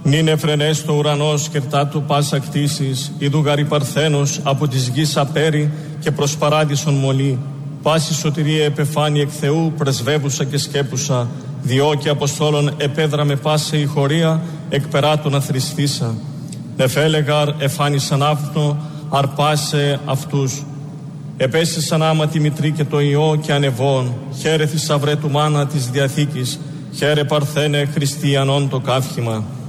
Νυν εφρενές το ουρανός κερτά του πάσα κτήσεις, ειδού γαρι παρθένος από της γης απέρι και προς παράδεισον μολύ. Πάση σωτηρία επεφάνει εκ Θεού, πρεσβεύουσα και σκέπουσα, διό και αποστόλων επέδραμε πάσε η χωρία, εκ περάτων αθρηστήσα. Νεφέλεγαρ εφάνισαν άφνο, αρπάσε αυτούς. Επέσυσαν άμα τη μητρή και το Υιό και ανεβών, χαίρε θησαυρέ του μάνα της Διαθήκης, χαίρε παρθένε χριστιανών το καύχημα.